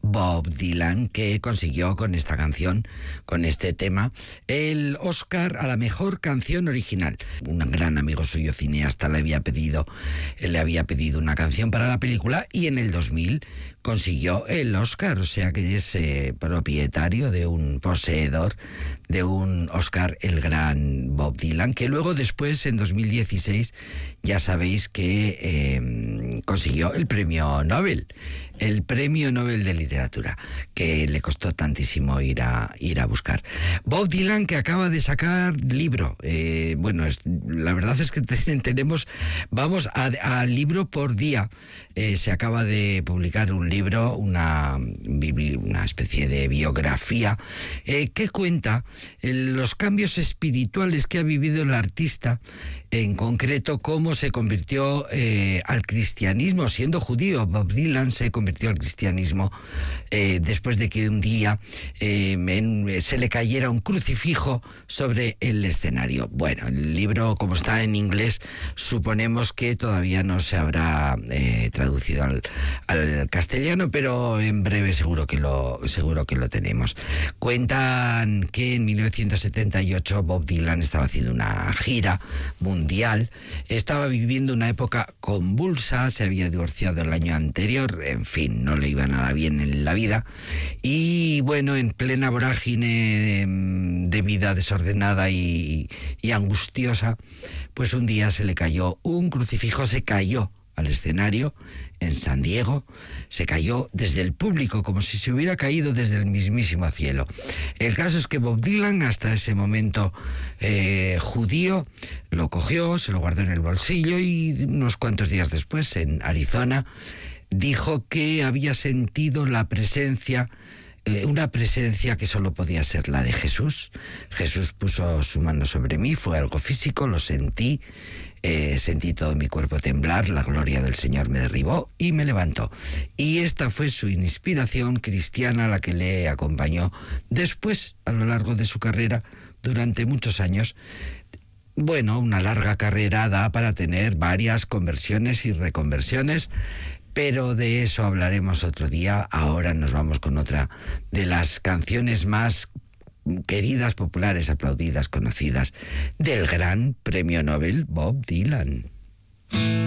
Bob Dylan, que consiguió con esta canción, con este tema, el Oscar a la mejor canción original. Un gran amigo suyo cineasta le había pedido una canción para la película y en el 2000 consiguió el Oscar, o sea que es propietario de un poseedor de un Oscar, el gran Bob Dylan, que luego después, en 2016, ya sabéis que consiguió el premio Nobel de literatura, que le costó tantísimo ir a buscar. Bob Dylan, que acaba de sacar libro. La verdad es que vamos a libro por día. Se acaba de publicar un libro, una especie de biografía, que cuenta los cambios espirituales que ha vivido el artista, en concreto cómo se convirtió al cristianismo siendo judío. Bob Dylan se convirtió al cristianismo después de que un día se le cayera un crucifijo sobre el escenario. Bueno, el libro, como está en inglés, suponemos que todavía no se habrá traducido al castellano, pero en breve seguro que lo tenemos. Cuentan que en 1978 Bob Dylan estaba haciendo una gira mundial, estaba viviendo una época convulsa, se había divorciado el año anterior, en fin, no le iba nada bien en la vida, y bueno, en plena vorágine de vida desordenada y angustiosa, pues un día se le cayó un crucifijo, se cayó al escenario en San Diego, se cayó desde el público, como si se hubiera caído desde el mismísimo cielo. El caso es que Bob Dylan, hasta ese momento judío, lo cogió, se lo guardó en el bolsillo y unos cuantos días después, en Arizona, dijo que había sentido la presencia, una presencia que solo podía ser la de Jesús. Jesús puso su mano sobre mí, fue algo físico, lo sentí. Sentí todo mi cuerpo temblar, la gloria del Señor me derribó y me levantó. Y esta fue su inspiración cristiana, la que le acompañó después, a lo largo de su carrera, durante muchos años. Bueno, una larga carrera da para tener varias conversiones y reconversiones, pero de eso hablaremos otro día. Ahora nos vamos con otra de las canciones más queridas, populares, aplaudidas, conocidas del gran premio Nobel Bob Dylan.